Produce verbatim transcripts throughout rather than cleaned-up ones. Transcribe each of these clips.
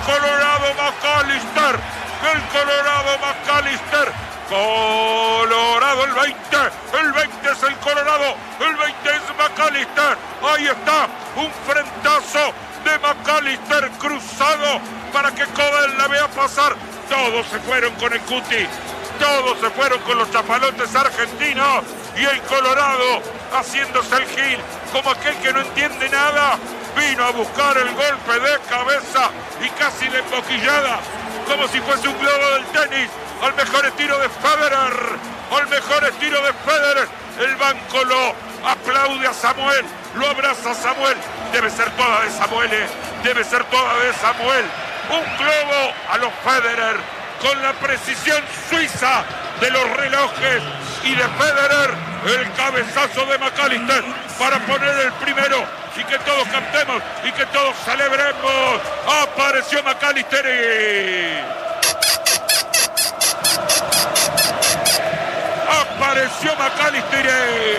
Colorado McAllister, el Colorado McAllister. Colorado el veinte, el veinte es el Colorado, el veinte es McAllister. Ahí está, un frentazo de McAllister cruzado para que Cobel la vea pasar. Todos se fueron con el Cuti, todos se fueron con los chapalotes argentinos y el Colorado haciéndose el gil como aquel que no entiende nada. Vino a buscar el golpe de cabeza y casi la emboquillada, como si fuese un globo del tenis. Al mejor estilo de Federer, al mejor estilo de Federer. El banco lo aplaude a Samuel, lo abraza a Samuel. Debe ser toda de Samuel, eh. debe ser toda de Samuel. Un globo a los Federer, con la precisión suiza de los relojes y de Federer. El cabezazo de McAllister para poner el primero y que todos cantemos y que todos celebremos. Apareció McAllister y... Apareció McAllister.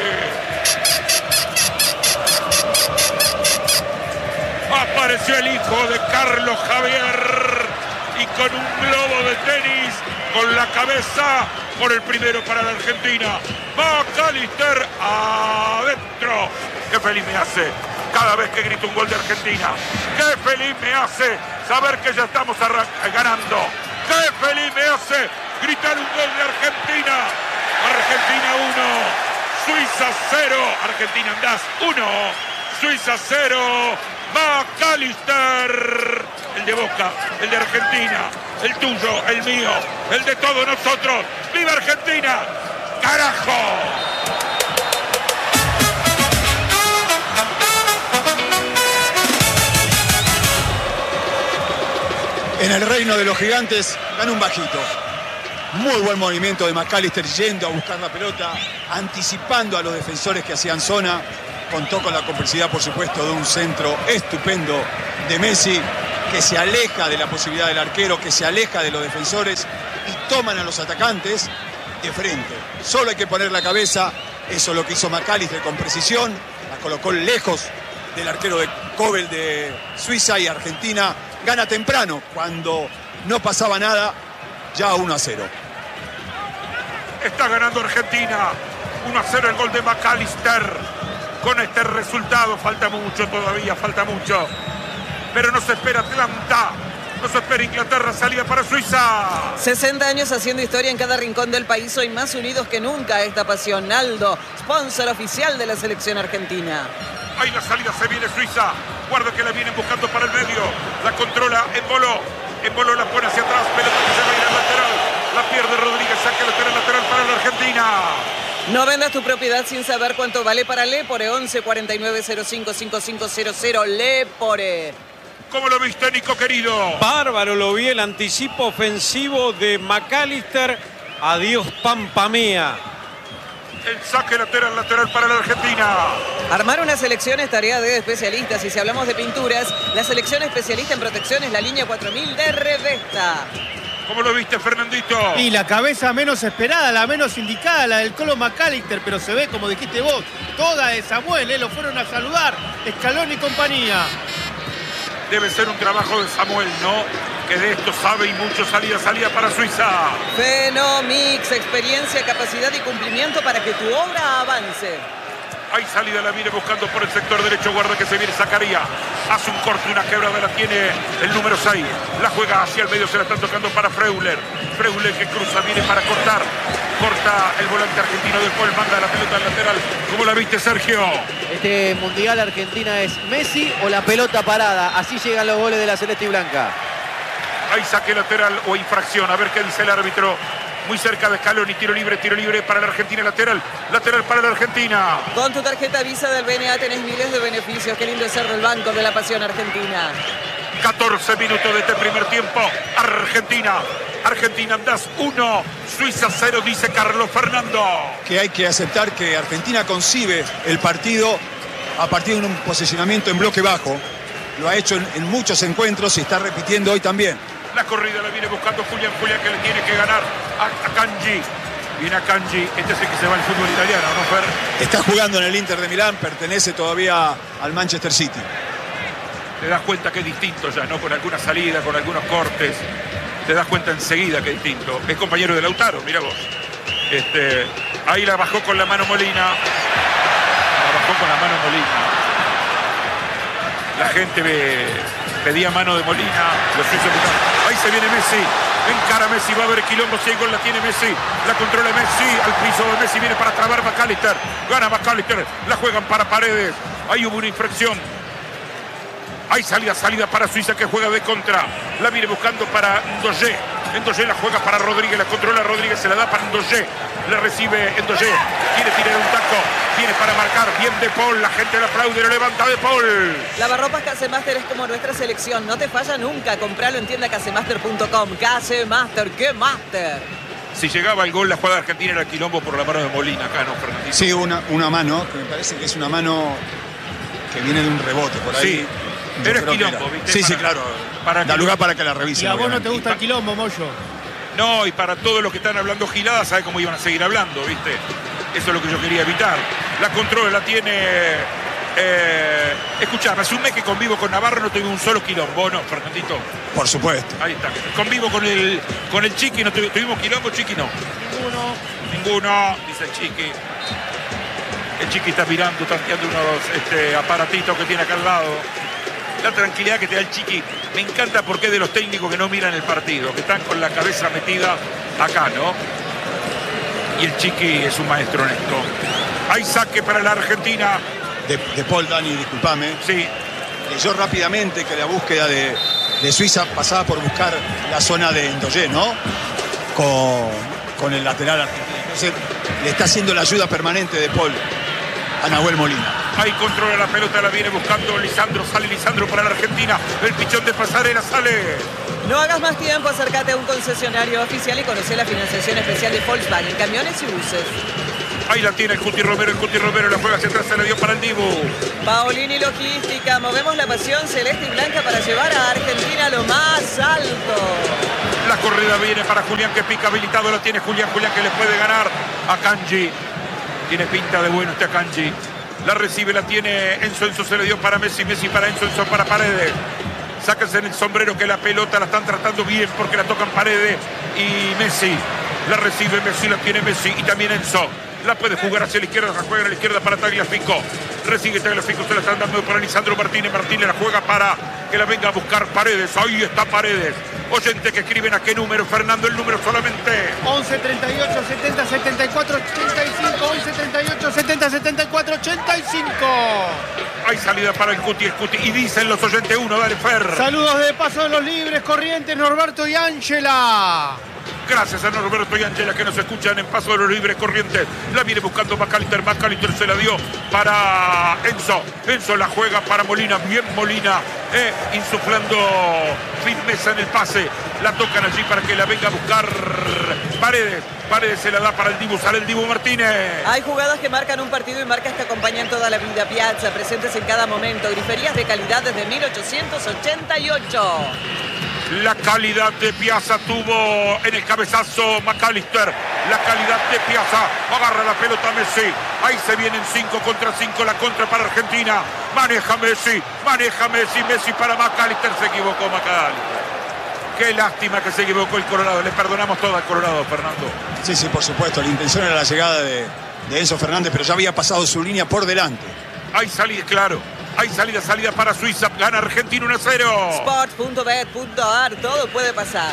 Apareció el hijo de Carlos Javier y con un globo de tenis con la cabeza por el primero para la Argentina. McAllister adentro. Qué feliz me hace cada vez que grito un gol de Argentina. Qué feliz me hace saber que ya estamos ganando. Qué feliz me hace gritar un gol de Argentina. Argentina uno, Suiza cero. Argentina andás uno, Suiza cero. McAllister, el de Boca, el de Argentina, el tuyo, el mío, el de todos nosotros. ¡Viva Argentina! ¡Carajo! En el reino de los gigantes gana un bajito. Muy buen movimiento de McAllister yendo a buscar la pelota, anticipando a los defensores que hacían zona. Contó con la complicidad, por supuesto, de un centro estupendo de Messi, que se aleja de la posibilidad del arquero, que se aleja de los defensores y toman a los atacantes de frente. Solo hay que poner la cabeza. Eso es lo que hizo McAllister con precisión. La colocó lejos del arquero de Cobel de Suiza, y Argentina gana temprano, cuando no pasaba nada, ya uno a cero. Está ganando Argentina uno a cero el gol de McAllister. Con este resultado falta mucho todavía, falta mucho. Pero no se espera Atlanta, no se espera Inglaterra, salida para Suiza. sesenta años haciendo historia en cada rincón del país, hoy más unidos que nunca esta pasión. Aldo, sponsor oficial de la selección argentina. Ahí la salida, se viene Suiza. Guarda que la vienen buscando para el medio. La controla Embolo. Embolo la pone hacia atrás, pelota que se va a ir al lateral. La pierde Rodríguez, saca el lateral, lateral para la Argentina. No vendas tu propiedad sin saber cuánto vale para Lepore. once cuarenta y nueve cero cinco cinco cinco cero cero. Lepore. ¿Cómo lo viste, Nico, querido? Bárbaro, lo vi, el anticipo ofensivo de McAllister. Adiós, Pampa mía. El saque lateral, lateral para la Argentina. Armar una selección es tarea de especialistas. Y si hablamos de pinturas, la selección especialista en protección es la línea cuatro mil de Revesta. ¿Cómo lo viste, Fernandito? Y la cabeza menos esperada, la menos indicada, la del Colo McAllister, pero se ve, como dijiste vos, toda de Samuel, ¿eh? Lo fueron a saludar, Scaloni y compañía. Debe ser un trabajo de Samuel, ¿no? Que de esto sabe y mucho. Salida, salida para Suiza. Fenomix, experiencia, capacidad y cumplimiento para que tu obra avance. Hay salida, la viene buscando por el sector derecho. Guarda que se viene Zacarías. Hace un corte, una quebrada, la tiene el número seis. La juega hacia el medio, se la están tocando para Freuler. Freuler que cruza, viene para cortar. Corta el volante argentino, después manda la pelota al lateral. ¿Cómo la viste, Sergio? Este Mundial Argentina es Messi o la pelota parada. Así llegan los goles de la celeste y blanca. Hay saque lateral o infracción. A ver qué dice el árbitro. Muy cerca de Scaloni, tiro libre, tiro libre para la Argentina, lateral, lateral para la Argentina. Con tu tarjeta Visa del B N A tenés miles de beneficios. Qué lindo es ser del Banco de la Pasión Argentina. catorce minutos de este primer tiempo. Argentina, Argentina andás uno, Suiza cero, dice Carlos Fernando. Que hay que aceptar que Argentina concibe el partido a partir de un posicionamiento en bloque bajo. Lo ha hecho en, en muchos encuentros y está repitiendo hoy también. La corrida la viene buscando Julián, Julián que le tiene que ganar a, a Kanji. Viene a Kanji, este es el que se va al fútbol italiano, ¿no, Fer? Está jugando en el Inter de Milán, pertenece todavía al Manchester City. te das cuenta que es distinto ya, ¿no? Con alguna salida, con algunos cortes, te das cuenta enseguida que es distinto. Es compañero de Lautaro, mira vos. Este, ahí la bajó con la mano Molina. La bajó con la mano Molina. La gente ve, pedía mano de Molina. Los suizos, ahí se viene Messi. Encara Messi, va a haber quilombo, si hay gol la tiene Messi, la controla Messi, al piso de Messi, viene para trabar McAllister, gana McAllister, la juegan para Paredes, ahí hubo una infracción, hay salida, salida para Suiza que juega de contra, la viene buscando para Ndoye, Ndoye la juega para Rodríguez, la controla Rodríguez, se la da para Ndoye, la recibe Ndoye, quiere tirar un taco, viene para marcar, bien De Paul, la gente le aplaude, lo levanta De Paul. Lavarropas Casemaster es como nuestra selección, no te falla nunca, compralo en tienda casemaster punto com. Casemaster, ¡qué master! Si llegaba el gol, la jugada argentina era quilombo por la mano de Molina, acá no, Fernandito. Sí, una, una mano, que me parece que es una mano que viene de un rebote por ahí. Sí, pero es quilombo, era. ¿viste? Sí, Para, sí, claro. Para da que lugar lo... para que la revisen. Y a vos no obviamente. te gusta el quilombo, Moyo. No, y para todos los que están hablando giladas, ¿sabe cómo iban a seguir hablando, viste? Eso es lo que yo quería evitar. La controla, la tiene... Eh, escuchame, hace un mes que convivo con Navarro, no tuve un solo quilombo, ¿no, Fernandito? Por supuesto. Ahí está. Convivo con el, con el Chiqui, no tuvi- tuvimos quilombo, Chiqui no. Ninguno. Ninguno, dice el Chiqui. El Chiqui está mirando, tanteando unos este, aparatitos que tiene acá al lado. La tranquilidad que te da el Chiqui. Me encanta porque es de los técnicos que no miran el partido, que están con la cabeza metida acá, ¿no? Y el Chiqui es un maestro en esto. Hay saque para la Argentina. De, de Paul, Dani, discúlpame. Sí, Leyó rápidamente que la búsqueda de, de Suiza pasaba por buscar la zona de Ndoye, ¿no? Con, con el lateral argentino. Entonces, le está haciendo la ayuda permanente de Paul a Nahuel Molina. ahí controla la pelota, la viene buscando Lisandro. Sale Lisandro para la Argentina. El pichón de Pasarela sale. No hagas más tiempo, acércate a un concesionario oficial y conoce la financiación especial de Volkswagen, camiones y buses. Ahí la tiene el Cuti Romero, el Cuti Romero la juega hacia atrás, se la dio para el Dibu. Paolini Logística, movemos la pasión celeste y blanca para llevar a Argentina a lo más alto. La corrida viene para Julián que pica habilitado, la tiene Julián, Julián que le puede ganar a Kanji. Tiene pinta de bueno este Kanji. La recibe, la tiene Enzo, Enzo se le dio para Messi, Messi para Enzo, Enzo para Paredes. Sáquense en el sombrero que la pelota la están tratando bien porque la tocan Paredes y Messi. La recibe Messi, la tiene Messi y también Enzo. La puede jugar hacia la izquierda, la juega a la izquierda para Tagliafico. Recibe Tagliafico, se la están dando para Lisandro Martínez. Martínez la juega para que la venga a buscar Paredes. Ahí está Paredes. Oyente que escriben a qué número, Fernando, el número solamente. once, treinta y ocho, setenta, setenta y cuatro, ochenta y cinco. once, treinta y ocho, setenta, setenta y cuatro, ochenta y cinco. Hay salida para el Cuti, el Cuti. Y dicen los oyentes uno, dale Fer. Saludos de Paso de los Libres, Corrientes, Norberto y Ángela. Gracias a Norberto y Ángela que nos escuchan en Paso de los Libres Corrientes. La viene buscando McAllister. McAllister se la dio para Enzo. Enzo la juega para Molina. Bien Molina. Eh, insuflando firmeza en el pase. La tocan allí para que la venga a buscar Paredes. Paredes se la da para el Dibu. Sale el Dibu Martínez. Hay jugadas que marcan un partido y marcas que acompañan toda la vida. Piazza, presentes en cada momento. Griferías de calidad desde mil ochocientos ochenta y ocho. La calidad de Piazza tuvo en el cabezazo McAllister. La calidad de Piazza. Agarra la pelota Messi. Ahí se vienen cinco contra cinco. La contra para Argentina. Maneja Messi. Maneja Messi. Messi para McAllister. Se equivocó McAllister. Qué lástima que se equivocó el Colorado. Le perdonamos todo al Colorado, Fernando. Sí, sí, por supuesto. La intención era la llegada de, de Enzo Fernández, pero ya había pasado su línea por delante. Hay salida, claro. Hay salida, salida para Suiza. Gana Argentina uno a cero. Sport punto bet punto ar, todo puede pasar.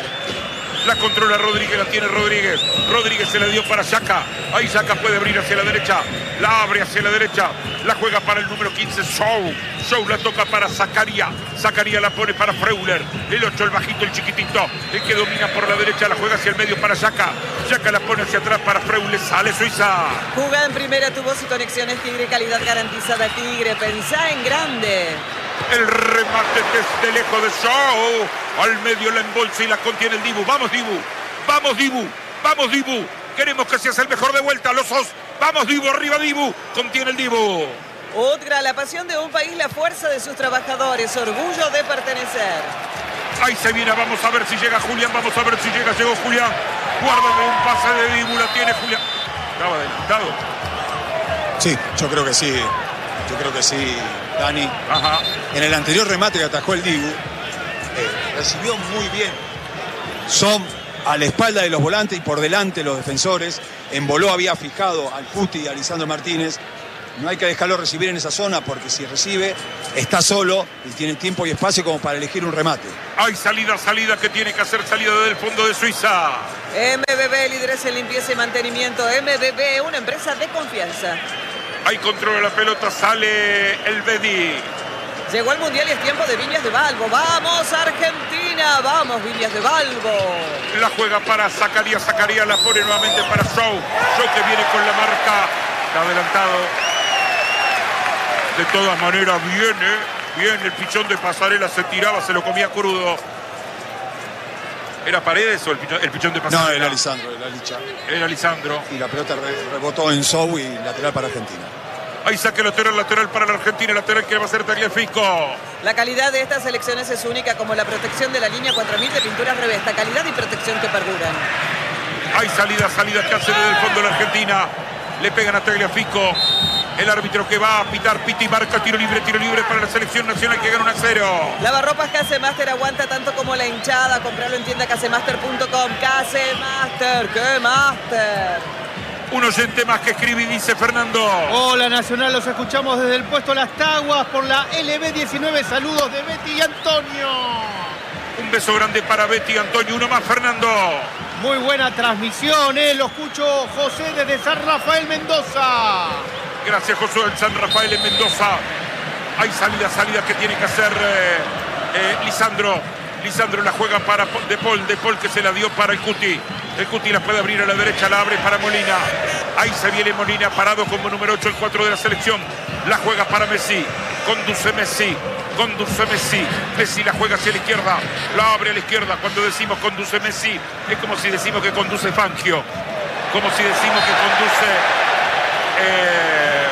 La controla Rodríguez, la tiene Rodríguez. Rodríguez se la dio para Xhaka. Ahí Xhaka puede abrir hacia la derecha. La abre hacia la derecha. La juega para el número quince, Show. Show la toca para Zakaria. Zakaria la pone para Freuler. El ocho, el bajito, el chiquitito. El que domina por la derecha, la juega hacia el medio para Xhaka. Xhaka la pone hacia atrás para Freuler. Sale Suiza. Jugá en primera, tu voz y conexiones Tigre, calidad garantizada Tigre. Pensá en grande. El remate desde lejos de Show. Al medio la embolsa y la contiene el Dibu. Vamos Dibu. Vamos Dibu. Vamos Dibu. Queremos que seas el mejor de vuelta. Los os. Vamos Dibu. Arriba Dibu. Contiene el Dibu. Udgra, la pasión de un país, la fuerza de sus trabajadores. Orgullo de pertenecer. Ahí se viene. Vamos a ver si llega Julián. Vamos a ver si llega. Llegó Julián. Guárdame un pase de Dibu. La tiene Julián. Estaba adelantado. Sí, yo creo que sí. Yo creo que sí, Dani. Ajá. En el anterior remate que atajó el Dibu, eh, recibió muy bien. Son a la espalda de los volantes y por delante los defensores. En Boló había fijado al Cuti y a Lisandro Martínez. No hay que dejarlo recibir en esa zona porque si recibe está solo y tiene tiempo y espacio como para elegir un remate. Hay salida, salida que tiene que hacer salida desde el fondo de Suiza. M B B, líderes en limpieza y mantenimiento. M B B, una empresa de confianza. Hay control de la pelota, sale el Bedi. Llegó el Mundial y es tiempo de Viñas de Balbo. ¡Vamos, Argentina! ¡Vamos, Viñas de Balbo! La juega para Zacarías, Zacarías la pone nuevamente para Show. Show que viene con la marca. Está adelantado. De todas maneras, viene, bien, el pichón de Pasarela se tiraba, se lo comía crudo. ¿Era Paredes o el pichón, el pichón de Pasarela? No, era Lisandro, era Licha. Era Lisandro. Y la pelota re- rebotó en Sou y lateral para Argentina. Ahí saque lateral, lateral para la Argentina, lateral que va a ser Tagliafico. La calidad de estas selecciones es única, como la protección de la línea cuatro mil de pinturas Revesta. Calidad y protección que perduran. Hay salida, salida que hace desde el fondo de la Argentina. Le pegan a Tagliafico. El árbitro que va a pitar, pita y marca, tiro libre, tiro libre para la selección nacional que gana uno a cero. Lavarropas Casemaster aguanta tanto como la hinchada. Comprarlo en tienda casemaster punto com. Casemaster, ¡qué master! Un oyente más que escribe y dice Fernando. Hola Nacional, los escuchamos desde el puesto Las Taguas por la L B diecinueve. Saludos de Betty y Antonio. Un beso grande para Betty y Antonio. Uno más, Fernando. Muy buena transmisión, ¿eh? Lo escucho José desde San Rafael, Mendoza. Gracias, Josué del San Rafael en Mendoza. Hay salida, salida que tiene que hacer eh, eh, Lisandro. Lisandro la juega para De Paul. De Paul que se la dio para el Cuti. El Cuti la puede abrir a la derecha, la abre para Molina. Ahí se viene Molina parado como número ocho, el cuatro de la selección. La juega para Messi. Conduce Messi. Conduce Messi. Messi la juega hacia la izquierda. La abre a la izquierda. Cuando decimos conduce Messi, es como si decimos que conduce Fangio. Como si decimos que conduce eh,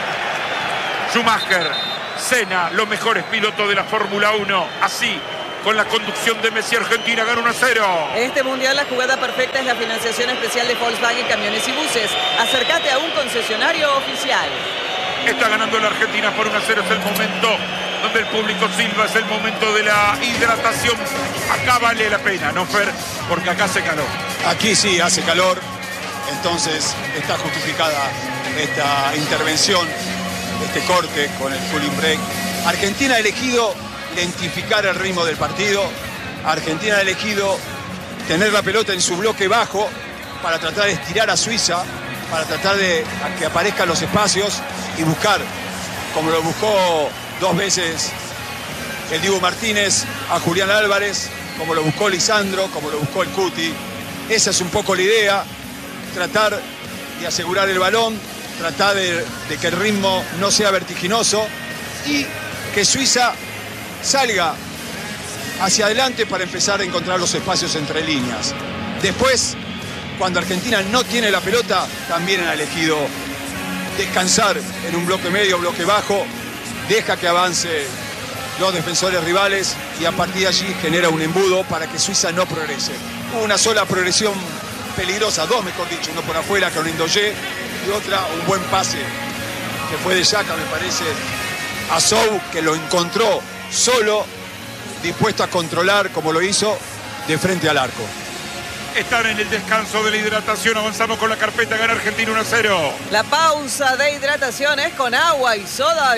Schumacher. Senna, los mejores pilotos de la Fórmula uno. Así, con la conducción de Messi, Argentina gana uno a cero. Este mundial la jugada perfecta es la financiación especial de Volkswagen Camiones y Buses. Acércate a un concesionario oficial. Está ganando la Argentina por uno a cero. Es el momento donde el público silba. Es el momento de la hidratación. Acá vale la pena, ¿no, Fer? Porque acá hace calor. Aquí sí hace calor, entonces está justificada esta intervención, este corte con el cooling break. Argentina ha elegido lentificar el ritmo del partido. Argentina ha elegido tener la pelota en su bloque bajo para tratar de estirar a Suiza, para tratar de que aparezcan los espacios y buscar, como lo buscó dos veces el Dibu Martínez, a Julián Álvarez, como lo buscó Lisandro, como lo buscó el Cuti. Esa es un poco la idea, tratar de asegurar el balón, tratar de, de que el ritmo no sea vertiginoso y que Suiza salga hacia adelante para empezar a encontrar los espacios entre líneas. Después, cuando Argentina no tiene la pelota, también ha elegido descansar en un bloque medio, bloque bajo, deja que avance los defensores rivales y a partir de allí genera un embudo para que Suiza no progrese. Hubo una sola progresión peligrosa, dos mejor dicho, uno por afuera con Indoye y otra un buen pase que fue de Yaka, me parece, a Sou, que lo encontró solo, dispuesto a controlar como lo hizo de frente al arco. Están en el descanso de la hidratación. Avanzamos con la carpeta. Gana Argentina uno a cero. La pausa de hidratación es con agua y soda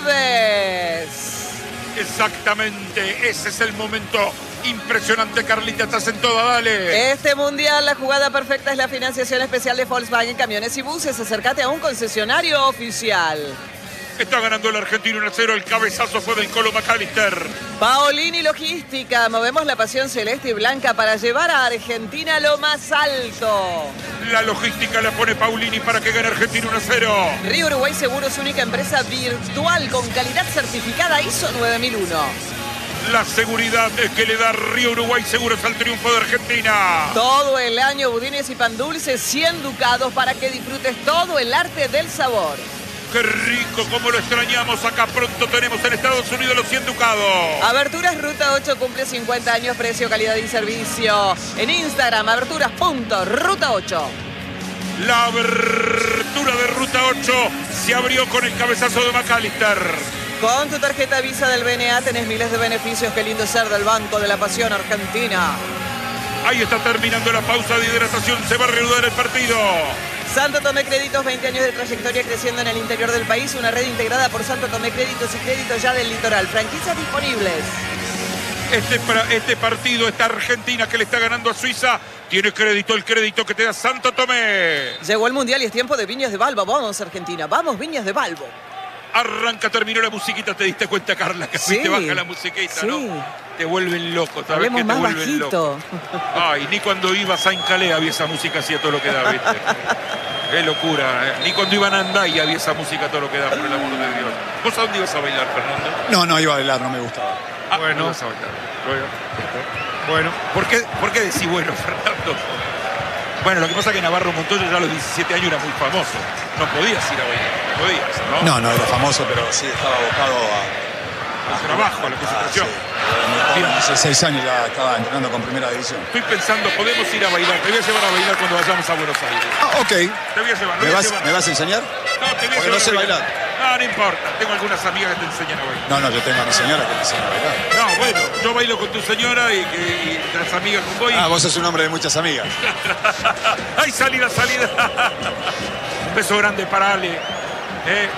Vives. Exactamente. Ese es el momento impresionante. Carlita, estás en toda. Dale. Este mundial, la jugada perfecta es la financiación especial de Volkswagen Camiones y Buses. Acércate a un concesionario oficial. Está ganando el Argentina uno a cero. El cabezazo fue del Colo McAllister. Paolini Logística. Movemos la pasión celeste y blanca para llevar a Argentina a lo más alto. La logística la pone Paulini para que gane Argentina uno a cero. Río Uruguay Seguros, única empresa virtual con calidad certificada I S O nueve mil uno. La seguridad que le da Río Uruguay Seguros al triunfo de Argentina. Todo el año budines y pan dulces, cien ducados para que disfrutes todo el arte del sabor. ¡Qué rico! ¡Cómo lo extrañamos! Acá pronto tenemos en Estados Unidos los cien ducados. Aberturas Ruta ocho cumple cincuenta años, precio, calidad y servicio. En Instagram, aberturas punto ruta ocho. La abertura apertura de ruta ocho se abrió con el cabezazo de McAllister. Con tu tarjeta Visa del B N A tenés miles de beneficios. Qué lindo ser del Banco de la Pasión Argentina. Ahí está terminando la pausa de hidratación. Se va a reanudar el partido. Santo Tomé Créditos, veinte años de trayectoria creciendo en el interior del país. Una red integrada por Santo Tomé Créditos y Créditos ya del litoral. Franquicias disponibles. Este, este partido, esta Argentina que le está ganando a Suiza, tiene crédito, el crédito que te da Santo Tomé. Llegó el Mundial y es tiempo de Viñas de Balbo. Vamos, Argentina. Vamos, Viñas de Balbo. Arranca, terminó la musiquita, ¿te diste cuenta, Carla? Que Sí, te baja la musiquita, sí. ¿no? Te vuelven loco, ¿sabes Hablemos qué? Te más vuelven bajito. loco. Ay, ni cuando iba a Saint Calais había esa música así a todo lo que da, ¿viste? Qué locura, ¿eh? Ni cuando iban a Andai había esa música a todo lo que da, por el amor de Dios. ¿Vos a dónde ibas a bailar, Fernando? No, no iba a bailar, no me gustaba. Ah, Bueno. no ibas a bailar. Bueno. Bueno, ¿Por qué, ¿Por qué decís bueno, Fernando? Bueno, lo que pasa es que Navarro Montoya ya a los diecisiete años era muy famoso. No podías ir a bailar, no podías, ¿no? No, no era famoso, pero sí estaba abocado a... Al trabajo, a la concentración. Ah, sí. Hace seis años ya estaba entrenando con primera división. Estoy pensando, podemos ir a bailar. Te voy a llevar a bailar cuando vayamos a Buenos Aires. Ah, ok. Te voy a llevar. ¿Me voy a vas, llevar. ¿Me vas a enseñar? No, te voy a Porque llevar no sé a bailar. No, no importa. Tengo algunas amigas que te enseñan a bailar. No, no, yo tengo a mi señora que me enseña a bailar. No, bueno, yo bailo con tu señora y, que, y las amigas con vos. Y... Ah, vos sos un hombre de muchas amigas. ¡Ay, salida, salida! Un beso grande para Ale, ¿eh?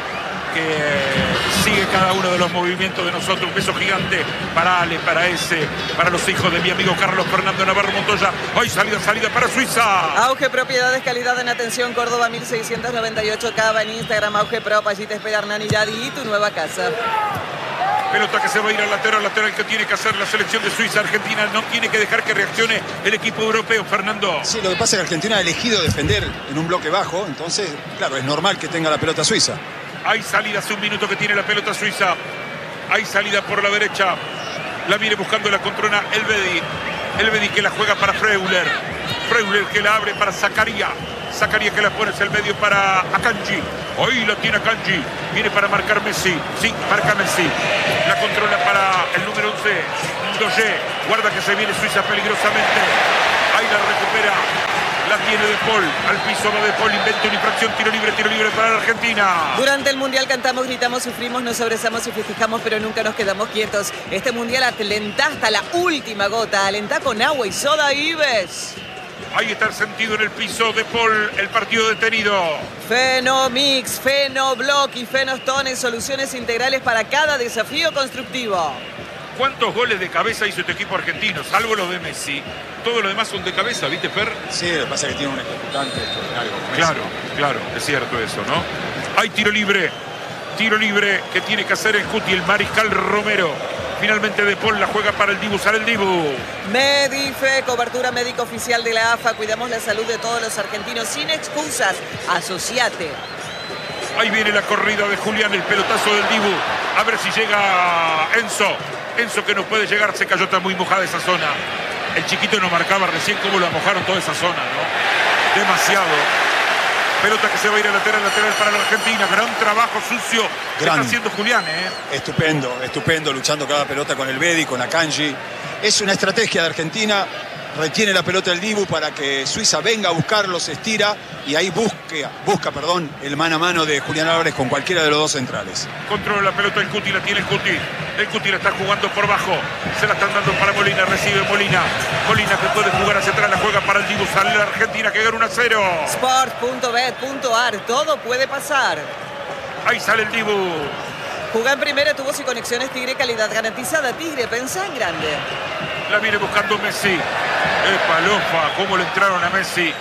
que sigue cada uno de los movimientos de nosotros. Un beso gigante para Ale, para ese, para los hijos de mi amigo Carlos Fernando Navarro Montoya. ¡Ay, salida, salida para Suiza! Auge Propiedades, calidad en atención, Córdoba mil seiscientos noventa y ocho, Cava en Instagram, Auge Prop, allí te espera Hernán y Yadi y tu nueva casa. Pelota que se va a ir al lateral, lateral que tiene que hacer la selección de Suiza. Argentina no tiene que dejar que reaccione el equipo europeo, Fernando. Sí, lo que pasa es que Argentina ha elegido defender en un bloque bajo, entonces, claro, es normal que tenga la pelota Suiza. Hay salida hace un minuto que tiene la pelota Suiza. Hay salida por la derecha. La viene buscando la controna Elvedi. Elvedi que la juega para Freuler. Freuler que la abre para Zakaria. Zakaria que la pone hacia el medio para Akanji. Hoy la tiene Akanji. Viene para marcar Messi. Sí, marca Messi. La controla para el número once. Doge. Guarda que se viene Suiza peligrosamente. Ahí la recupera. La tiene De Paul. Al piso va De Paul. Inventa una infracción. Tiro libre, tiro libre para la Argentina. Durante el Mundial cantamos, gritamos, sufrimos, nos abrazamos y festejamos, pero nunca nos quedamos quietos. Este Mundial alentá hasta la última gota. Alentá con agua y soda Ives. Ahí está el sentido en el piso de Paul. El partido detenido. Fenomix, Fenoblock y Fenostone, soluciones integrales para cada desafío constructivo. ¿Cuántos goles de cabeza hizo este equipo argentino? Salvo los de Messi. Todo lo demás son de cabeza, ¿viste, Fer? Sí, lo que pasa es que tiene un ejecutante extraordinario como Messi. Claro, claro, es cierto eso, ¿no? Hay tiro libre. Tiro libre que tiene que hacer el Cuti, el Mariscal Romero. Finalmente De Paul la juega para el Dibu, sale el Dibu. Medife, cobertura médica oficial de la A F A. Cuidamos la salud de todos los argentinos sin excusas. Asociate. Ahí viene la corrida de Julián, el pelotazo del Dibu. A ver si llega Enzo. Enzo que no puede llegar, se cayó, está muy mojada esa zona. El chiquito no marcaba recién cómo la mojaron toda esa zona, ¿no? Demasiado. Pelota que se va a ir a lateral, lateral para la Argentina. Gran trabajo sucio que Gran. está haciendo Julián, ¿eh? Estupendo, estupendo, luchando cada pelota con el Bedi, con Akanji. Es una estrategia de Argentina. Retiene la pelota el Dibu para que Suiza venga a buscarlo, se estira y ahí busque, busca perdón, el mano a mano de Julián Álvarez con cualquiera de los dos centrales. Controla la pelota el Cuti, la tiene el Cuti. El Cuti la está jugando por bajo. Se la están dando para Molina, recibe Molina. Molina que puede jugar hacia atrás, la juega para el Dibu. Sale la Argentina que gana uno a cero. Sport punto bet punto ar, todo puede pasar. Ahí sale el Dibu. Jugá en primera, tubos y conexiones Tigre, calidad garantizada. Tigre, pensá en grande. La viene buscando Messi. Epa, Lofa, cómo le entraron a Messi.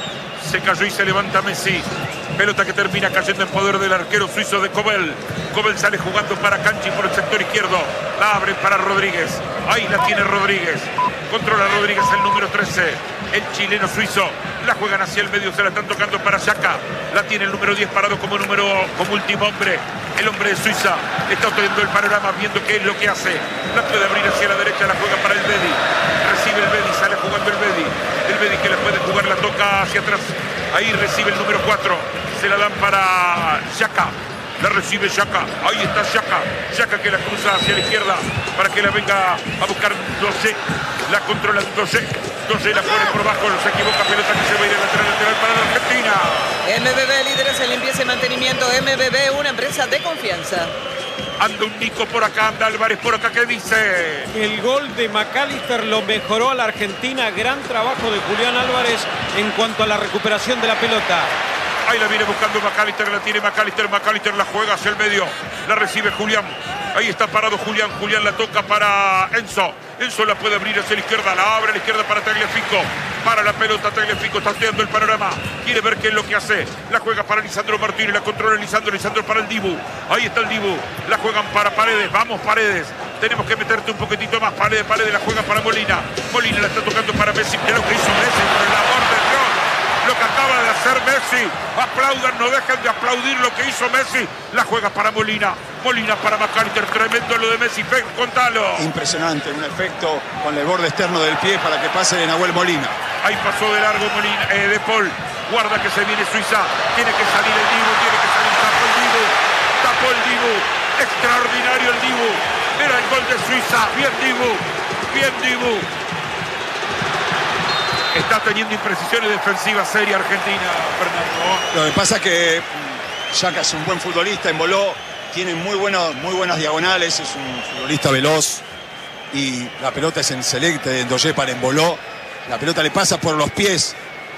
Se cayó y se levanta Messi. Pelota que termina cayendo en poder del arquero suizo de Cobel. Cobel sale jugando para Canchi por el sector izquierdo. La abre para Rodríguez. Ahí la tiene Rodríguez. Controla Rodríguez el número trece. El chileno suizo. La juegan hacia el medio, se la están tocando para Xhaka. La tiene el número diez parado como número como último hombre. El hombre de Suiza está obteniendo el panorama, viendo qué es lo que hace. La puede abrir hacia la derecha, la juega para el Bedi. Recibe el Bedi, sale jugando el Bedi. El Bedi que la puede jugar, la toca hacia atrás. Ahí recibe el número cuatro. Se la dan para Xhaka. La recibe Xhaka. Ahí está Xhaka. Xhaka que la cruza hacia la izquierda para que la venga a buscar Doge. La controla Doge. Doye la pone por bajo, se equivoca, pelota que se va a ir al lateral, lateral para la Argentina. M B B, líderes en limpieza y mantenimiento. M B B, una empresa de confianza. Anda un Nico por acá, anda Álvarez por acá, ¿qué dice? El gol de McAllister lo mejoró a la Argentina. Gran trabajo de Julián Álvarez en cuanto a la recuperación de la pelota. Ahí la viene buscando McAllister, la tiene McAllister, McAllister la juega hacia el medio, la recibe Julián. Ahí está parado Julián, Julián la toca para Enzo. Enzo la puede abrir hacia la izquierda, la abre a la izquierda para Tagliafico. Para la pelota, Tagliafico está estudiando el panorama. Quiere ver qué es lo que hace. La juega para Lisandro Martínez, la controla Lisandro, Lisandro para el Dibu. Ahí está el Dibu, la juegan para Paredes, vamos Paredes. Tenemos que meterte un poquitito más, Paredes, Paredes la juega para Molina. Molina la está tocando para Messi, mira lo que hizo Messi, por el amor de Dios. Lo que acaba de hacer Messi, aplaudan, no dejen de aplaudir lo que hizo Messi. La juega para Molina, Molina para McAllister, tremendo lo de Messi, Fe, contalo. Impresionante, un efecto con el borde externo del pie para que pase de Nahuel Molina. Ahí pasó de largo Molina, eh, de Paul, guarda que se viene Suiza, tiene que salir el Dibu, tiene que salir, tapó el Dibu, tapó el Dibu, extraordinario el Dibu, era el gol de Suiza, bien Dibu, bien Dibu. Está teniendo imprecisiones defensivas serias Argentina, Fernando. Lo que pasa es que Xhaka es un buen futbolista, emboló, tiene muy, bueno, muy buenas diagonales, es un futbolista veloz y la pelota es en selecte de Ndoye para emboló. La pelota le pasa por los pies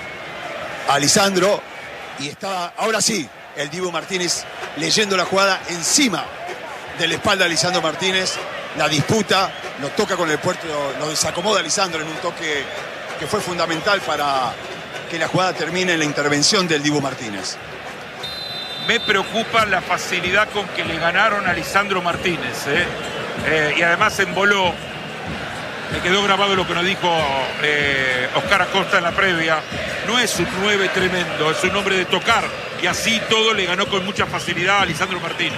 a Lisandro y está, ahora sí, el Dibu Martínez leyendo la jugada encima de la espalda de Lisandro Martínez, la disputa, lo toca con el puerto, lo desacomoda Lisandro en un toque que fue fundamental para que la jugada termine en la intervención del Dibu Martínez. Me preocupa la facilidad con que le ganaron a Lisandro Martínez, ¿eh? Eh, y además emboló. Me quedó grabado lo que nos dijo eh, Oscar Acosta en la previa. No es un nueve tremendo, es un hombre de tocar. Y así todo le ganó con mucha facilidad a Lisandro Martínez.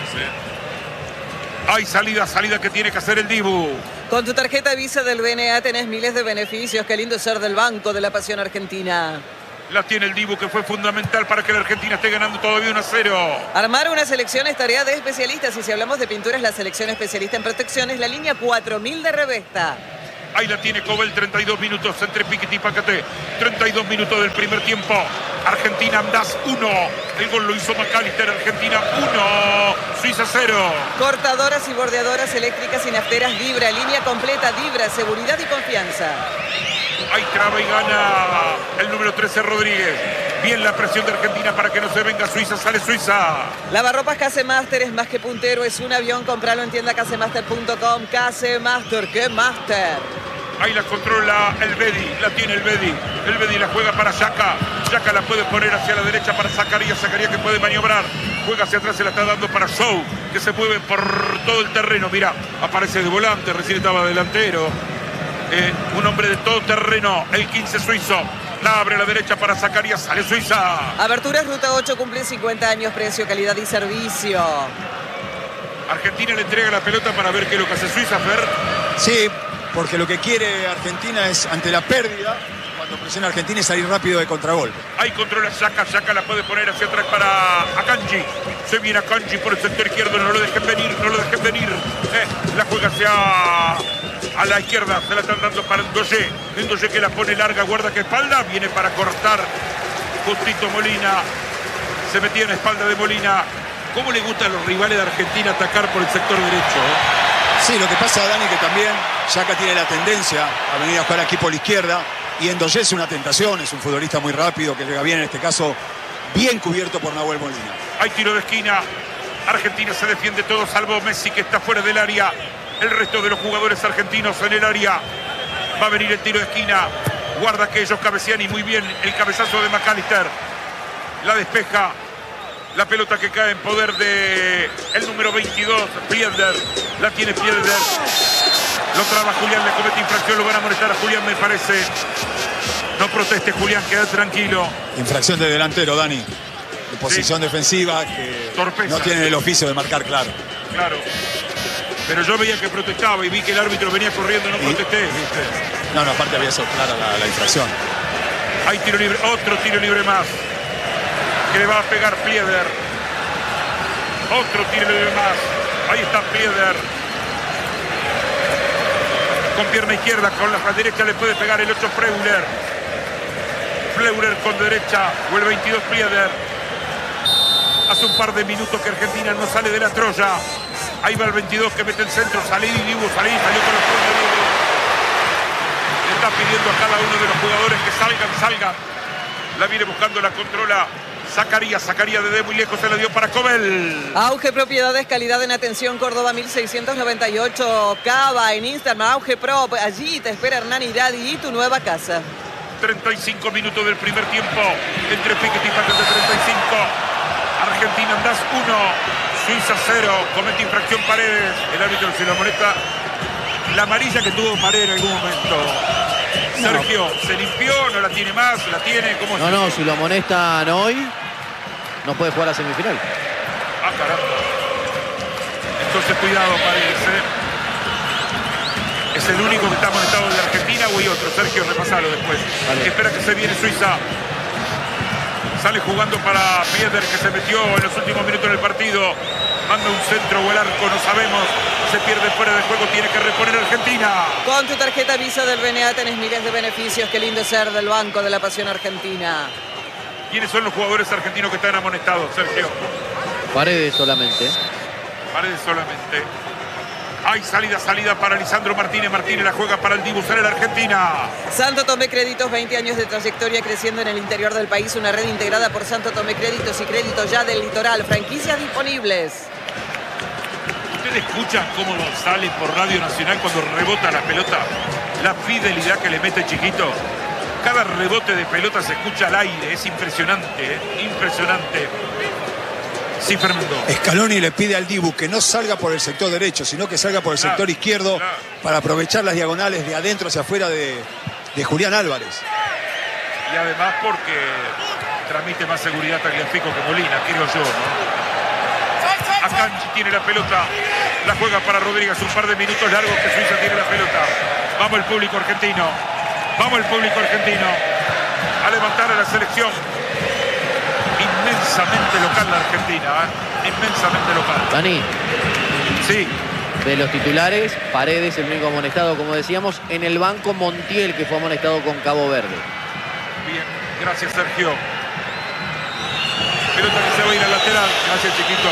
¿eh? Hay salida, salida que tiene que hacer el Dibu. Con tu tarjeta Visa del B N A tenés miles de beneficios. Qué lindo ser del Banco de la Pasión Argentina. La tiene el Dibu, que fue fundamental para que la Argentina esté ganando todavía uno a cero. Armar una selección es tarea de especialistas. Y si hablamos de pinturas, la selección especialista en protección es la línea cuatro mil de Revesta. Ahí la tiene Cobel, treinta y dos minutos entre Piquete y Pacate. treinta y dos minutos del primer tiempo. Argentina andás uno. El gol lo hizo McAllister. Argentina uno. Suiza cero. Cortadoras y bordeadoras eléctricas y nafteras Dibra. Línea completa Dibra. Seguridad y confianza. Ahí traba y gana el número trece Rodríguez. Bien la presión de Argentina para que no se venga Suiza. Sale Suiza. Lavarropas Casemaster es más que puntero. Es un avión. Compralo en tienda casemaster punto com. Casemaster. ¡Qué master! Ahí la controla el Bedi, la tiene el Bedi. El Bedi la juega para Xhaka. Xhaka la puede poner hacia la derecha para Zacarías. Zacarías que puede maniobrar. Juega hacia atrás, se la está dando para Show, que se mueve por todo el terreno. Mira, aparece de volante, recién estaba delantero. Eh, un hombre de todo terreno, el quince suizo. La abre a la derecha para Zacarías, sale Suiza. Aberturas Ruta ocho cumple cincuenta años, precio, calidad y servicio. Argentina le entrega la pelota para ver qué es lo que hace Suiza, Fer. Sí, porque lo que quiere Argentina es, ante la pérdida, cuando presiona Argentina, es salir rápido de contragolpe. Ahí controla Xhaka, Xhaka la puede poner hacia atrás para Akanji. Se viene Akanji por el sector izquierdo, no lo dejen venir, no lo dejen venir. Eh, la juega hacia a la izquierda, se la están dando para Ndoye. Ndoye que la pone larga, guarda que espalda, viene para cortar justito Molina. Se metía en la espalda de Molina. ¿Cómo le gusta a los rivales de Argentina atacar por el sector derecho? ¿eh? Sí, lo que pasa, Dani, que también Xhaka tiene la tendencia a venir a jugar aquí por la izquierda. Y Ndoye es una tentación, es un futbolista muy rápido, que llega bien en este caso, bien cubierto por Nahuel Molina. Hay tiro de esquina. Argentina se defiende todo, salvo Messi, que está fuera del área. El resto de los jugadores argentinos en el área. Va a venir el tiro de esquina. Guarda que ellos cabecean y muy bien el cabezazo de McAllister. La despeja. La pelota que cae en poder de el número veintidós, Pieder. La tiene Pieder. Lo traba Julián, le comete infracción, lo van a molestar a Julián, me parece. No proteste, Julián, queda tranquilo. Infracción de delantero, Dani. En posición sí. defensiva, que Torpeza. No tiene el oficio de marcar claro. Claro. Pero yo veía que protestaba y vi que el árbitro venía corriendo, no y, protesté, ¿viste? No, no, aparte había sido clara la, la infracción. Hay tiro libre, otro tiro libre más. Que le va a pegar Pieder. Otro tiro libre más. Ahí está Pieder. con pierna izquierda, con la derecha le puede pegar el ocho Freuler. Freuler con derecha, o el veintidós Prieder. Hace un par de minutos que Argentina no sale de la Troya. Ahí va el veintidós que mete el centro, salí, Dibu, salí, salió con los puntos. Le está pidiendo a cada uno de los jugadores que salgan, salgan. La viene buscando, la controla Zacarías, Zacarías desde muy lejos se la dio para Cobel. Auge Propiedades, calidad en atención, Córdoba mil seiscientos noventa y ocho. Cava en Instagram, Auge Pro. Allí te espera Hernán Iradi y tu nueva casa. treinta y cinco minutos del primer tiempo. Entre Piquet y Paquete de treinta y cinco. Argentina andás uno. Suiza cero. Comete infracción Paredes. El árbitro se lo molesta. La amarilla que tuvo Paredes en algún momento. No. Sergio, ¿se limpió? ¿No la tiene más? ¿La tiene? ¿Cómo no, no, si lo amonestan hoy, no puede jugar a semifinal. Ah, caramba. Entonces cuidado, Paredes, ¿eh? ¿Es el único que está amonestado de Argentina o hay otro? Sergio, repasalo después. Vale. Espera que se viene Suiza. Sale jugando para Prieder, que se metió en los últimos minutos del partido. Manda un centro o el arco, no sabemos. Se pierde fuera de juego, tiene que reponer Argentina. Con tu tarjeta Visa del B N A tenés miles de beneficios. Qué lindo ser del Banco de la Pasión Argentina. ¿Quiénes son los jugadores argentinos que están amonestados, Sergio? Paredes solamente. Paredes solamente. Hay salida, salida para Lisandro Martínez. Martínez la juega para el Dibu en la Argentina. Santo Tomé Créditos, veinte años de trayectoria creciendo en el interior del país. Una red integrada por Santo Tomé Créditos y Créditos Ya del Litoral. Franquicias disponibles. ¿Ustedes escuchan cómo sale por Radio Nacional cuando rebota la pelota? La fidelidad que le mete Chiquito. Cada rebote de pelota se escucha al aire. Es impresionante, ¿eh? Impresionante. Sí, Fernando. Scaloni le pide al Dibu que no salga por el sector derecho, sino que salga por el sector claro, izquierdo claro. para aprovechar las diagonales de adentro hacia afuera de, de Julián Álvarez. Y además porque transmite más seguridad Tagliafico que Molina, creo yo, ¿no? Akanji tiene la pelota, la juega para Rodríguez, un par de minutos largos que Suiza tiene la pelota. Vamos el público argentino, vamos el público argentino a levantar a la selección. Inmensamente local la Argentina, ¿eh? Inmensamente local. Dani. Sí. De los titulares, Paredes, el único amonestado, como decíamos, en el banco Montiel, que fue amonestado con Cabo Verde. Bien, gracias Sergio. Pelota que se va a ir al lateral, gracias Chiquito.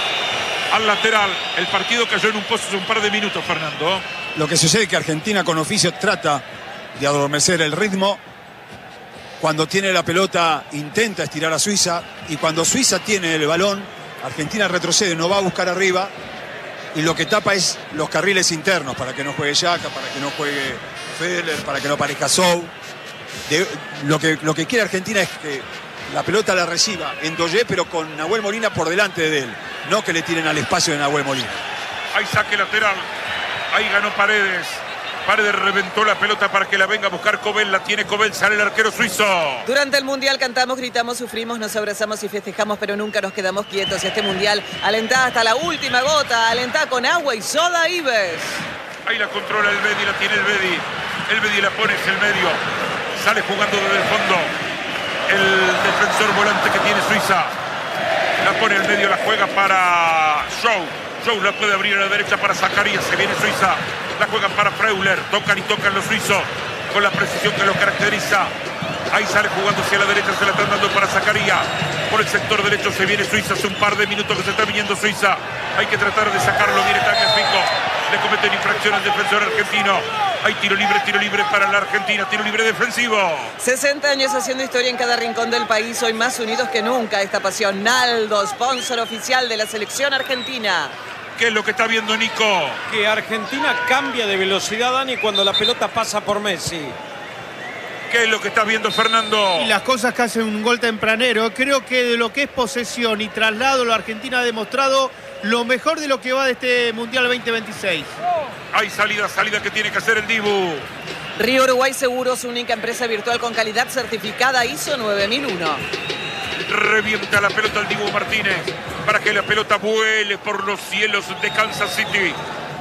Al lateral, el partido cayó en un pozo hace un par de minutos, Fernando. Lo que sucede es que Argentina con oficio trata de adormecer el ritmo. Cuando tiene la pelota intenta estirar a Suiza y cuando Suiza tiene el balón, Argentina retrocede, no va a buscar arriba y lo que tapa es los carriles internos para que no juegue Yaka, para que no juegue Feller, para que no aparezca Sou. De, lo, que, lo que quiere Argentina es que la pelota la reciba en Doyé, pero con Nahuel Molina por delante de él, no que le tiren al espacio de Nahuel Molina. Hay saque lateral, ahí ganó Paredes. Paredes reventó la pelota para que la venga a buscar Cobel. La tiene Cobel, sale el arquero suizo. Durante el Mundial cantamos, gritamos, sufrimos, nos abrazamos y festejamos, pero nunca nos quedamos quietos. Este Mundial alentá hasta la última gota. Alentá con agua y soda Ives. Ahí la controla el Bedi, la tiene el Bedi. El Bedi la pone en el medio. Sale jugando desde el fondo. El defensor volante que tiene Suiza. La pone en el medio, la juega para Show. Show la puede abrir a la derecha para Zacarías. Se viene Suiza. La juegan para Freuler, tocan y tocan los suizos con la precisión que los caracteriza. Ahí sale jugando hacia la derecha, se la están dando para Zacarías. Por el sector derecho se viene Suiza, hace un par de minutos que se está viniendo Suiza. Hay que tratar de sacarlo, viene Tagliafico. Le cometen infracción al defensor argentino. Hay tiro libre, tiro libre para la Argentina, tiro libre defensivo. sesenta años haciendo historia en cada rincón del país, hoy más unidos que nunca. Esta pasión, Naldo, sponsor oficial de la selección argentina. ¿Qué es lo que está viendo Nico? Que Argentina cambia de velocidad, Dani, cuando la pelota pasa por Messi. ¿Qué es lo que está viendo Fernando? Y las cosas que hace un gol tempranero. Creo que de lo que es posesión y traslado, la Argentina ha demostrado lo mejor de lo que va de este Mundial veinte veintiséis. Hay salida, salida que tiene que hacer el Dibu. Río Uruguay Seguros, única empresa virtual con calidad certificada I S O nueve mil uno. Revienta la pelota al Dibu Martínez para que la pelota vuele por los cielos de Kansas City.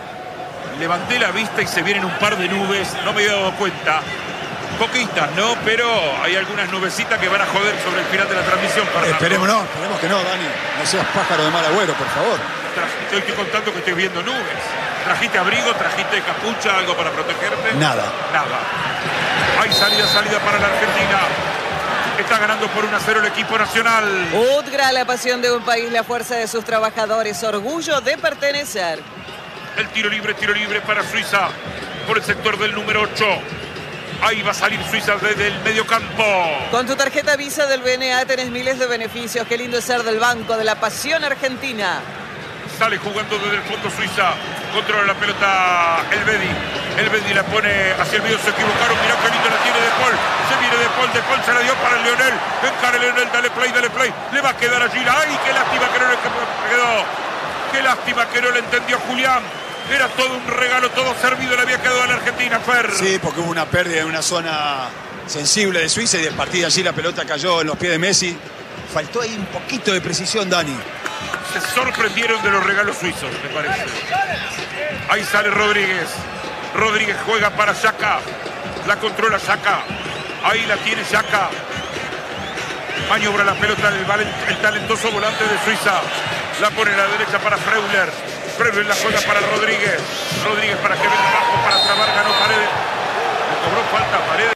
Levanté la vista y se vienen un par de nubes, no me había dado cuenta. Poquitas, ¿no? Pero hay algunas nubecitas que van a joder sobre el final de la transmisión. Esperemos no, esperemos que no, Dani. No seas pájaro de mal agüero, por favor. Te estoy contando que estoy viendo nubes. ¿Trajiste abrigo? ¿Trajiste capucha? ¿Algo para protegerte? Nada. Nada. Hay salida, salida para la Argentina. Está ganando por uno a cero el equipo nacional. Udgra, la pasión de un país, la fuerza de sus trabajadores, orgullo de pertenecer. El tiro libre, tiro libre para Suiza por el sector del número ocho. Ahí va a salir Suiza desde el medio campo. Con tu tarjeta Visa del B N A tenés miles de beneficios. Qué lindo es ser del banco de la pasión argentina. Sale jugando desde el fondo Suiza. Controla la pelota el Bedi. El Bedi la pone hacia el medio. Se equivocaron. Mirá qué lindo la tiene De Paul. Se viene De Paul. De Paul se la dio para el Leonel. Encara Leonel. Dale play, dale play. Le va a quedar allí. ¡Ay, qué lástima que no le quedó! ¡Qué lástima que no le entendió Julián! Era todo un regalo, todo servido. Le había quedado a la Argentina, Fer. Sí, porque hubo una pérdida en una zona sensible de Suiza y de partida allí la pelota cayó en los pies de Messi. Faltó ahí un poquito de precisión, Dani. Se sorprendieron de los regalos suizos, me parece. Ahí sale Rodríguez. Rodríguez juega para Xhaka. La controla Xhaka. Ahí la tiene Xhaka. Maniobra la pelota el, el talentoso volante de Suiza. La pone a la derecha para Freuler. Freuler la juega para Rodríguez. Rodríguez para que venga abajo para trabar. Ganó Paredes. Le cobró falta a Paredes.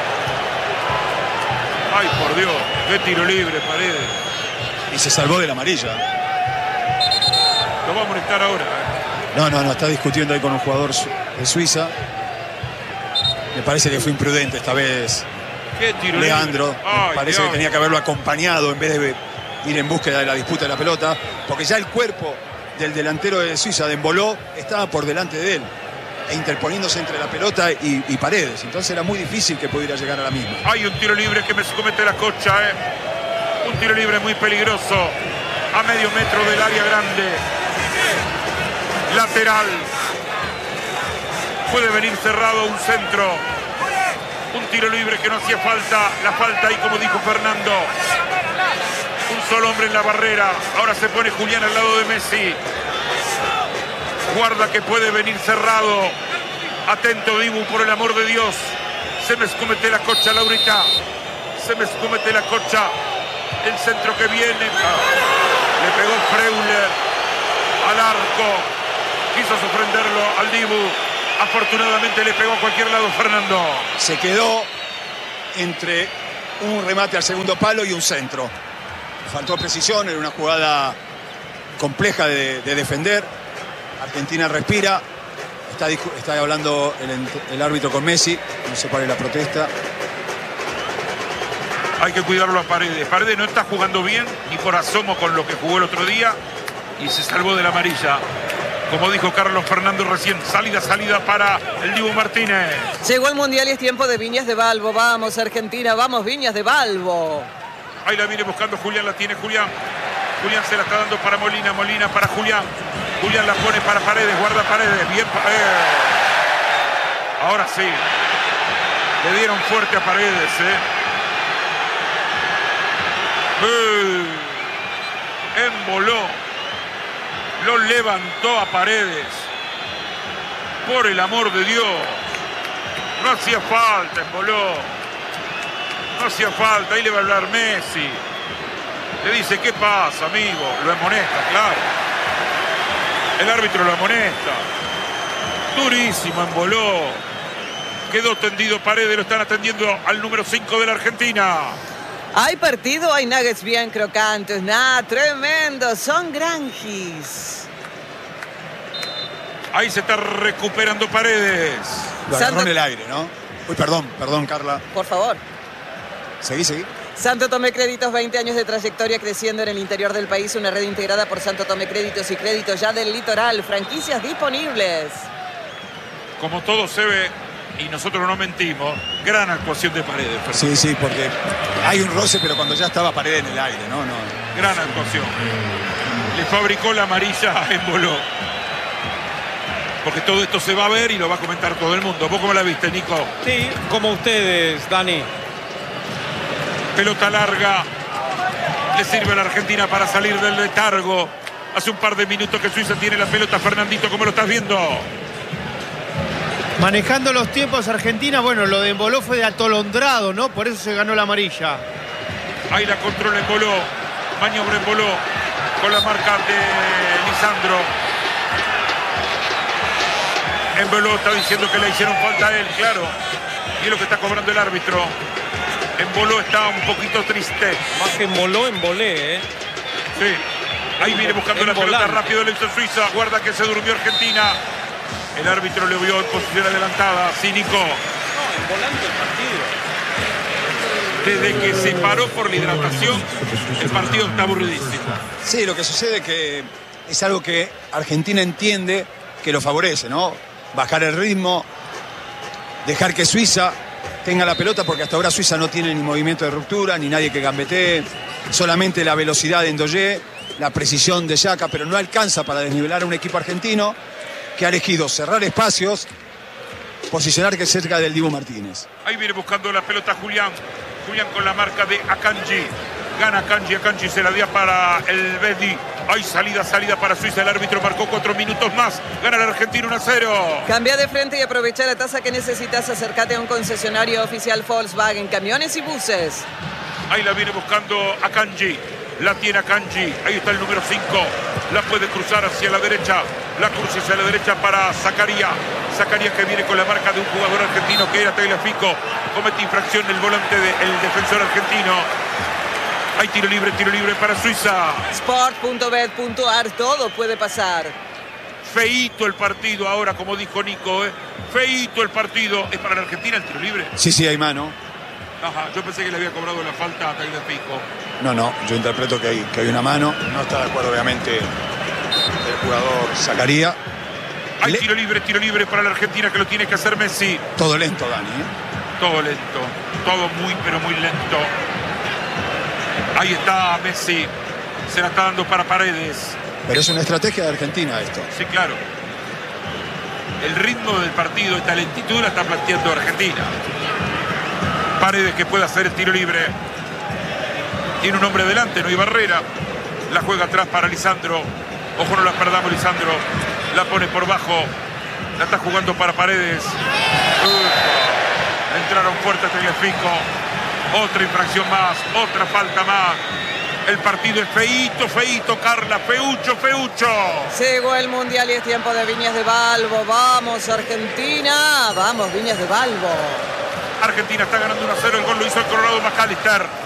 Ay, por Dios. Qué tiro libre, Paredes. Y se salvó de la amarilla. Lo va a molestar ahora. ¿eh? No, no, no. Está discutiendo ahí con un jugador de Suiza. Me parece que fue imprudente esta vez. Qué tiro Leandro. libre. Me Ay, parece Dios. que tenía que haberlo acompañado en vez de ir en búsqueda de la disputa de la pelota. Porque ya el cuerpo del delantero de Suiza, de Embolo, estaba por delante de él. E interponiéndose entre la pelota y, y Paredes. Entonces era muy difícil que pudiera llegar a la misma. Hay un tiro libre que me comete la Cocha. ¿eh? Un tiro libre muy peligroso. A medio metro del área grande. Lateral. Puede venir cerrado un centro. Un tiro libre que no hacía falta. La falta ahí, como dijo Fernando. Un solo hombre en la barrera. Ahora se pone Julián al lado de Messi. Guarda que puede venir cerrado. Atento, Dibu, por el amor de Dios. Se me escomete la Cocha, Laurita. Se me escomete la Cocha. El centro que viene. Le pegó Freuler al arco. Quiso sorprenderlo al Dibu. Afortunadamente le pegó a cualquier lado Fernando. Se quedó entre un remate al segundo palo y un centro. Faltó precisión, era una jugada compleja de, de defender. Argentina respira. Está, está hablando el, el árbitro con Messi. No sé cuál es la protesta. Hay que cuidarlo a Paredes. Paredes no está jugando bien, ni por asomo con lo que jugó el otro día. Y se salvó de la amarilla. Como dijo Carlos Fernando recién, salida, salida para el Dibu Martínez. Llegó el Mundial y es tiempo de Viñas de Balbo. Vamos, Argentina, vamos, Viñas de Balbo. Ahí la viene buscando Julián, la tiene Julián. Julián se la está dando para Molina, Molina para Julián. Julián la pone para Paredes, guarda Paredes. Bien, Paredes. Ahora sí. Le dieron fuerte a Paredes, ¿eh? eh. Emboló. Lo levantó a Paredes. Por el amor de Dios. No hacía falta, emboló. No hacía falta. Ahí le va a hablar Messi. Le dice, ¿qué pasa, amigo? Lo amonesta, claro. El árbitro lo amonesta. Durísimo, emboló. Quedó tendido Paredes. Lo están atendiendo al número cinco de la Argentina. Hay partido, hay nuggets bien crocantes. Nada, tremendo. Son granjis. Ahí se está recuperando Paredes. Lo agarró Santo... en el aire, ¿no? Uy, perdón, perdón, Carla. Por favor. Seguí, seguí. Santo Tomé Créditos, veinte años de trayectoria creciendo en el interior del país. Una red integrada por Santo Tomé Créditos y Créditos ya del litoral. Franquicias disponibles. Como todo se ve, y nosotros no mentimos, gran actuación de Paredes. Fernando. Sí, sí, porque hay un roce, pero cuando ya estaba Paredes en el aire, ¿no? no. Gran actuación. Le fabricó la amarilla en Boló. Porque todo esto se va a ver y lo va a comentar todo el mundo. ¿Vos cómo la viste, Nico? Sí, como ustedes, Dani. Pelota larga. Le sirve a la Argentina para salir del letargo. Hace un par de minutos que Suiza tiene la pelota. Fernandito, ¿cómo lo estás viendo? Manejando los tiempos Argentina, bueno, lo de Emboló fue de atolondrado, ¿no? Por eso se ganó la amarilla. Ahí la controla Emboló. Maniobra Emboló con la marca de Lisandro. Embolo está diciendo que le hicieron falta a él, claro. Y es lo que está cobrando el árbitro. Embolo está un poquito triste. Más que emboló, embolé, ¿eh? Sí. Ahí viene buscando la pelota Embolando. rápido, lo hizo Suiza. Guarda que se durmió Argentina. El árbitro le vio en posición adelantada. Cínico. No, embolando el partido. Desde que se paró por la hidratación, el partido está aburridísimo. Sí, lo que sucede es que es algo que Argentina entiende que lo favorece, ¿no? Bajar el ritmo, dejar que Suiza tenga la pelota, porque hasta ahora Suiza no tiene ni movimiento de ruptura, ni nadie que gambetee, solamente la velocidad de Ndoye, la precisión de Xhaka, pero no alcanza para desnivelar a un equipo argentino que ha elegido cerrar espacios, posicionar que cerca del Dibu Martínez. Ahí viene buscando la pelota Julián. Julián con la marca de Akanji. Gana Akanji, Akanji se la dio para el Bedi. Hay salida, salida para Suiza. El árbitro marcó cuatro minutos más. Gana el Argentina uno a cero. Cambia de frente y aprovecha la tasa que necesitas. Acércate a un concesionario oficial Volkswagen, camiones y buses. Ahí la viene buscando Akanji. La tiene Akanji. Ahí está el número cinco. La puede cruzar hacia la derecha. La cruza hacia la derecha para Zakaria. Zakaria que viene con la marca de un jugador argentino que era Tagliafico. Comete infracción el volante del defensor argentino. Hay tiro libre, tiro libre para Suiza. sport punto bet punto ar, todo puede pasar. Feíto el partido ahora, como dijo Nico. ¿eh? Feíto el partido. ¿Es para la Argentina el tiro libre? Sí, sí, hay mano. Ajá, yo pensé que le había cobrado la falta a Tagliafico. No, no, yo interpreto que hay, que hay una mano. No está de acuerdo, obviamente, el jugador Zakaria. Hay Le- tiro libre, tiro libre para la Argentina que lo tiene que hacer Messi. Todo lento, Dani, ¿eh? Todo lento, todo muy pero muy lento. Ahí está Messi, se la está dando para Paredes. Pero es una estrategia de Argentina esto. Sí, claro. El ritmo del partido, esta lentitud la está planteando Argentina. Paredes que puede hacer el tiro libre. Tiene un hombre delante, no hay barrera. La juega atrás para Lisandro. Ojo, no la perdamos, Lisandro. La pone por bajo. La está jugando para Paredes. Ufa. Entraron fuerte hasta el Fico. Otra infracción más, otra falta más. El partido es feíto, feíto, Carla. Feucho, feucho. Llegó el Mundial y es tiempo de Viñas de Balbo. Vamos, Argentina. Vamos, Viñas de Balbo. Argentina está ganando uno a cero. El gol lo hizo el Colorado McAllister.